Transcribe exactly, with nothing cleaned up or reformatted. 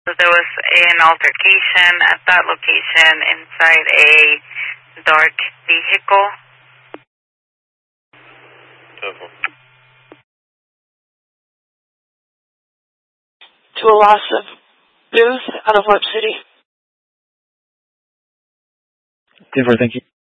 So there was an altercation at that location inside a dark vehicle. To a loss of news out of what city? ten four, thank you.